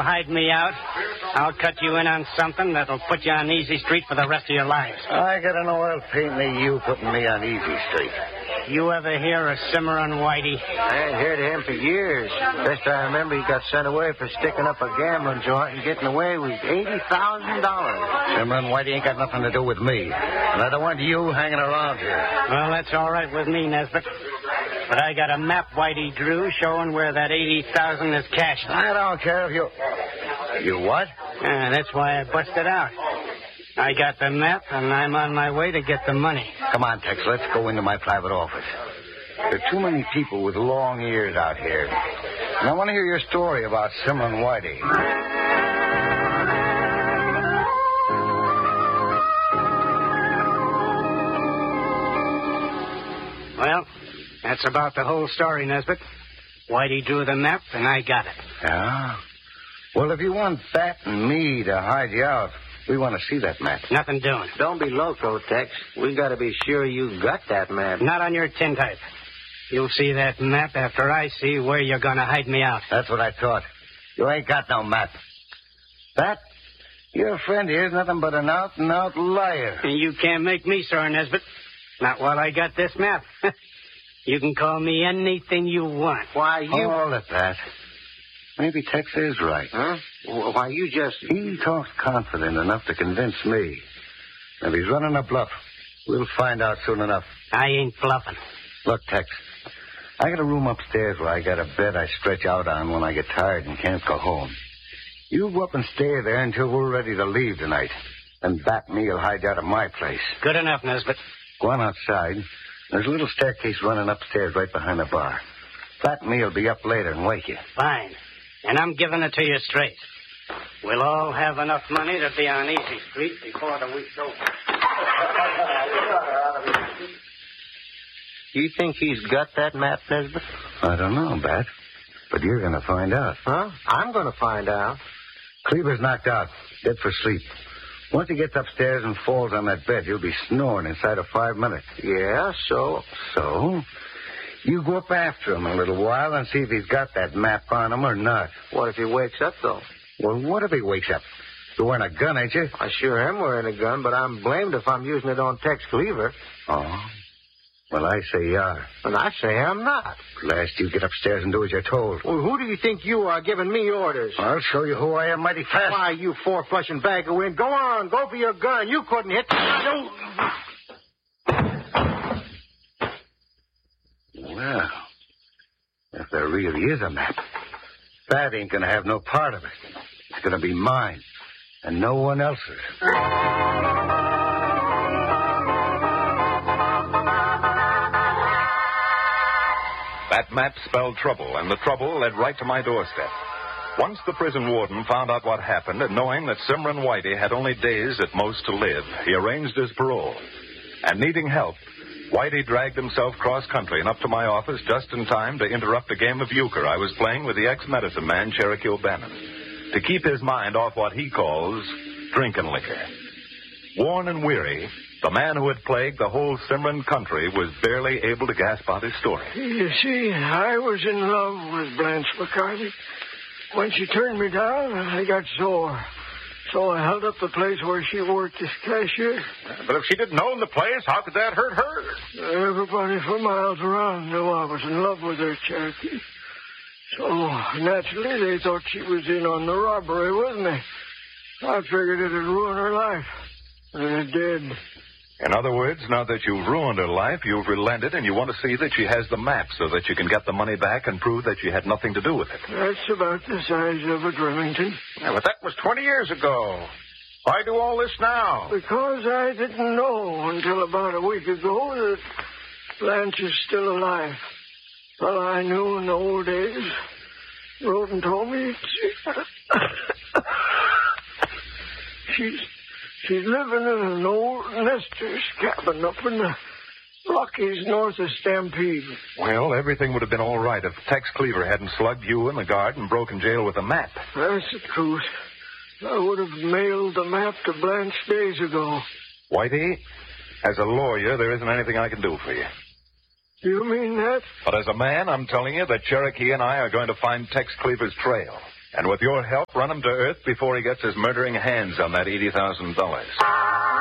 hide me out, I'll cut you in on something that'll put you on Easy Street for the rest of your lives. I got an oil paint me you putting me on Easy Street. You ever hear of Cimarron Whitey? I ain't heard of him for years. Best I remember, he got sent away for sticking up a gambling joint and getting away with $80,000. Cimarron Whitey ain't got nothing to do with me. And I don't want you hanging around here. Well, that's all right with me, Nesbitt. But I got a map Whitey drew showing where that $80,000 is cached. I don't care if you... You what? That's why I busted out. I got the map, and I'm on my way to get the money. Come on, Tex, let's go into my private office. There are too many people with long ears out here. And I want to hear your story about Cimarron Whitey. Well, that's about the whole story, Nesbitt. Whitey drew the map, and I got it. Yeah? Well, if you want Bat and me to hide you out, we want to see that map. Nothing doing. Don't be loco, Tex. We got to be sure you got that map. Not on your tintype. You'll see that map after I see where you're going to hide me out. That's what I thought. You ain't got no map. Bat, your friend here's nothing but an out-and-out liar. And you can't make me sore, Nesbitt. Not while I got this map. You can call me anything you want. Why, you... Hold it, Bat. Maybe Tex is right. Huh? Why, you just... He talks confident enough to convince me. If he's running a bluff, we'll find out soon enough. I ain't bluffing. Look, Tex, I got a room upstairs where I got a bed I stretch out on when I get tired and can't go home. You go up and stay there until we're ready to leave tonight. Then Bat and me will hide out at my place. Good enough, Nesbitt. Go on outside. There's a little staircase running upstairs right behind the bar. Bat and me will be up later and wake you. Fine. And I'm giving it to you straight. We'll all have enough money to be on Easy Street before the week's over. You think he's got that map, Nesbitt? I don't know, Bat. But you're going to find out. Huh? I'm going to find out. Cleaver's knocked out, dead for sleep. Once he gets upstairs and falls on that bed, he'll be snoring inside of 5 minutes. Yeah, so? So? You go up after him a little while and see if he's got that map on him or not. What if he wakes up, though? Well, what if he wakes up? You're wearing a gun, ain't you? I sure am wearing a gun, but I'm blamed if I'm using it on Tex Cleaver. Oh? Well, I say you are. And I say I'm not. Last you get upstairs and do as you're told. Well, who do you think you are giving me orders? I'll show you who I am mighty fast. Why, you four-flushing bag of wind. Go on, go for your gun. You couldn't hit... Well, if there really is a map, that ain't going to have no part of it. It's going to be mine, and no one else's. That map spelled trouble, and the trouble led right to my doorstep. Once the prison warden found out what happened, and knowing that Cimarron Whitey had only days at most to live, he arranged his parole. And needing help, Whitey dragged himself cross-country and up to my office just in time to interrupt a game of euchre I was playing with the ex-medicine man, Cherokee O'Bannon, to keep his mind off what he calls drinking liquor. Worn and weary, the man who had plagued the whole Cimarron country was barely able to gasp out his story. You see, I was in love with Blanche McCarthy. When she turned me down, I got sore. So I held up the place where she worked as cashier. But if she didn't own the place, how could that hurt her? Everybody for miles around knew I was in love with her, Cherokee. So, naturally, they thought she was in on the robbery with me. I figured it'd ruin her life. And it did. In other words, now that you've ruined her life, you've relented, and you want to see that she has the map so that you can get the money back and prove that she had nothing to do with it. That's about the size of a Remington. Yeah, but that was 20 years ago. Why do all this now? Because I didn't know until about a week ago that Blanche is still alive. Well, I knew in the old days. Roden told me She's living in an old nester's cabin up in the Rockies north of Stampede. Well, everything would have been all right if Tex Cleaver hadn't slugged you in the guard and broken jail with a map. That's the truth. I would have mailed the map to Blanche days ago. Whitey, as a lawyer, there isn't anything I can do for you. You mean that? But as a man, I'm telling you that Cherokee and I are going to find Tex Cleaver's trail. And with your help, run him to earth before he gets his murdering hands on that $80,000.